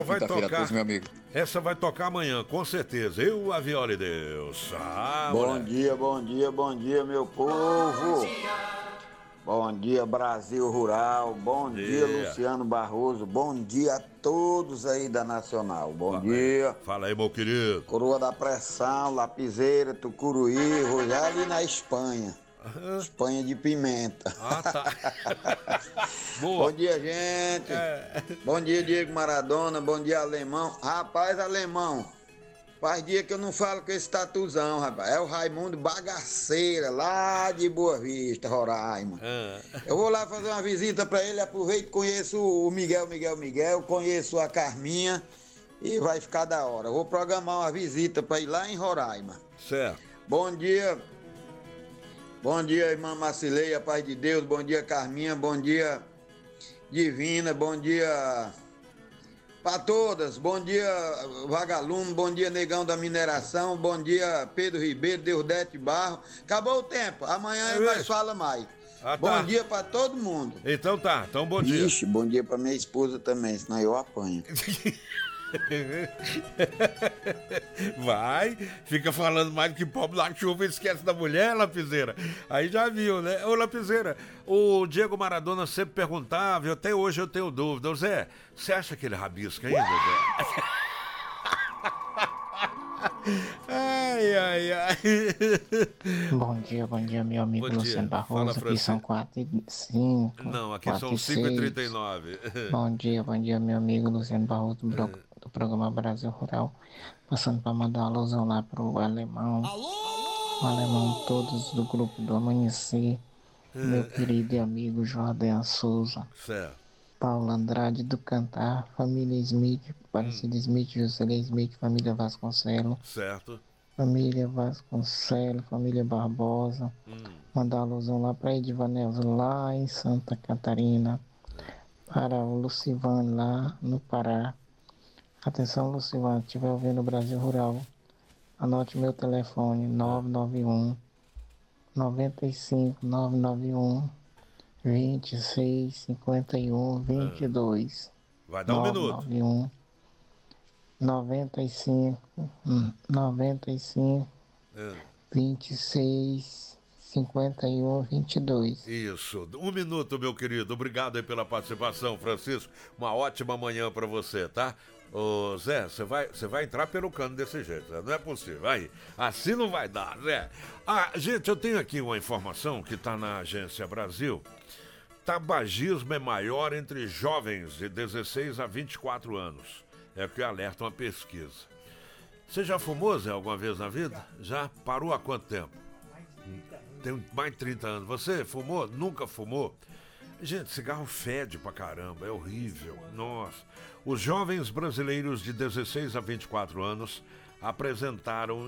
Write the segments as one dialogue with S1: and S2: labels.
S1: Vai
S2: Quinta-feira a
S1: tocar,
S2: todos, meu amigo.
S1: essa vai tocar amanhã, com certeza. Eu, a Viola e Deus.
S3: Bom
S1: Moleque.
S3: dia, bom dia, bom dia, meu povo. Bom dia, Brasil Rural. Bom dia, Luciano Barroso. Bom dia a todos aí da Nacional. Bom dia.
S1: Fala aí, meu querido.
S3: Coroa da Pressão, Lapiseira, Tucuruí, Rogério ali na Espanha. Espanha de pimenta.
S1: Ah, tá. Boa.
S3: Bom dia, gente. Bom dia, Diego Maradona. Bom dia, Alemão. Rapaz, Alemão, faz dia que eu não falo com esse tatuzão, rapaz. É o Raimundo Bagaceira, lá de Boa Vista, Roraima. Eu vou lá fazer uma visita pra ele, aproveito, conheço o Miguel, conheço a Carminha e vai ficar da hora. Vou programar uma visita pra ir lá em Roraima.
S1: Certo.
S3: Bom dia, irmã Macileia, paz de Deus. Bom dia, Carminha. Bom dia, Divina. Bom dia para todas. Bom dia, Vagalume. Bom dia, Negão da Mineração. Bom dia, Pedro Ribeiro, Deudete Barro. Acabou o tempo. Amanhã nós fala mais.
S1: Ah, tá.
S3: Bom dia para todo mundo.
S1: Então tá, então bom dia.
S3: Ixi, bom dia para minha esposa também, senão eu apanho.
S1: Vai, fica falando mais do que pobre na chuva e esquece da mulher, Lapiseira. Aí já viu, né? Ô, Lapiseira, o Diego Maradona sempre perguntava, e até hoje eu tenho dúvida. Ô, Zé, você acha que ele rabisca ainda, Zé? Ai.
S4: Bom dia, meu amigo
S1: Bom dia.
S4: Luciano
S1: Fala,
S4: Barroso. Aqui são 4h05.
S1: Não, aqui são 5h39.
S4: Bom dia, meu amigo Luciano Barroso do programa Brasil Rural. Passando para mandar uma alusão lá pro Alemão. O Alemão, todos do grupo do Amanhecer. Meu querido e amigo Jordan Souza.
S1: Certo.
S4: Paulo Andrade do Cantar, família Smith, Aparecida Smith, José Smith, família Vasconcelos.
S1: Certo.
S4: Família Vasconcelos, família Barbosa. Mandar alusão lá para Edivanelzo lá em Santa Catarina. Para o Lucivano lá no Pará. Atenção, Lucivano, se estiver ouvindo o Brasil Rural, anote meu telefone 991 95 991 26 51 22.
S1: Vai dar um minuto.
S4: 95 26 51 22.
S1: Isso, um minuto, meu querido. Obrigado aí pela participação, Francisco. Uma ótima manhã pra você, tá? Ô, Zé, você vai entrar pelo cano desse jeito, né? Não é possível. Aí, assim não vai dar, Zé. Ah, gente, eu tenho aqui uma informação que tá na Agência Brasil. Tabagismo é maior entre jovens de 16 a 24 anos. É o que alerta uma pesquisa. Você já fumou, Zé, alguma vez na vida? Já? Parou há quanto tempo? Tem mais de 30 anos. Você fumou? Nunca fumou? Gente, cigarro fede pra caramba, é horrível. Nossa. Os jovens brasileiros de 16 a 24 anos apresentaram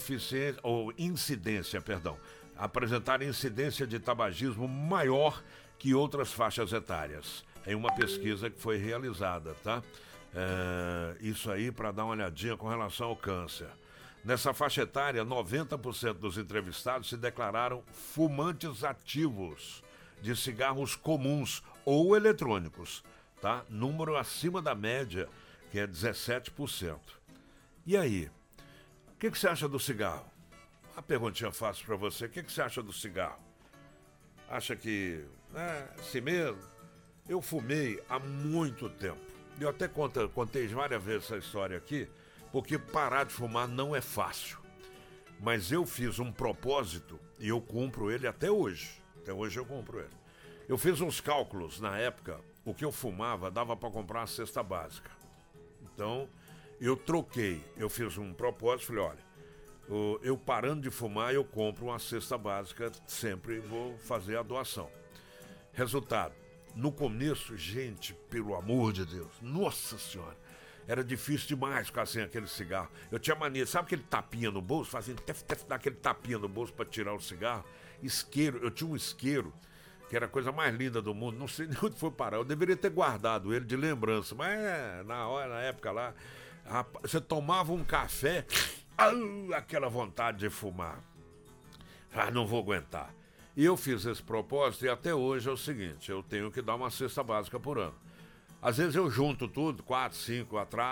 S1: apresentaram incidência de tabagismo maior que outras faixas etárias. Em uma pesquisa que foi realizada, tá? Isso aí para dar uma olhadinha com relação ao câncer. Nessa faixa etária, 90% dos entrevistados se declararam fumantes ativos de cigarros comuns ou eletrônicos, tá? Número acima da média, que é 17%. E aí, o que você acha do cigarro? Uma perguntinha fácil para você. O que você acha do cigarro? Acha que assim mesmo? Eu fumei há muito tempo. Eu até contei várias vezes essa história aqui, porque parar de fumar não é fácil. Mas eu fiz um propósito e eu cumpro ele até hoje. Até hoje eu cumpro ele. Eu fiz uns cálculos na época, o que eu fumava dava para comprar uma cesta básica. Então, eu troquei. Eu fiz um propósito, falei, olha, eu parando de fumar, eu compro uma cesta básica, sempre vou fazer a doação. Resultado, no começo, gente, pelo amor de Deus, nossa senhora, era difícil demais ficar sem aquele cigarro. Eu tinha mania, sabe aquele tapinha no bolso? Fazendo dar aquele tapinha no bolso para tirar o cigarro. Isqueiro, eu tinha um isqueiro, que era a coisa mais linda do mundo, não sei nem onde foi parar. Eu deveria ter guardado ele de lembrança, mas na época lá, você tomava um café, aquela vontade de fumar. Não vou aguentar. E eu fiz esse propósito e até hoje é o seguinte, eu tenho que dar uma cesta básica por ano. Às vezes eu junto tudo, 4, 5 atrás.